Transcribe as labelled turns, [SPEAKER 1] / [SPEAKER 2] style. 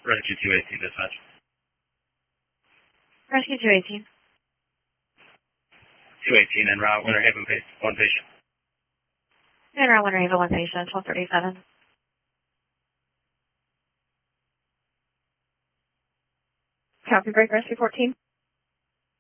[SPEAKER 1] Rescue 218, dispatch.
[SPEAKER 2] Rescue 218.
[SPEAKER 1] 218 en route, Winter Haven, one patient.
[SPEAKER 2] En route, Winter Haven, one patient, 1237. Copy, break, Rescue 14.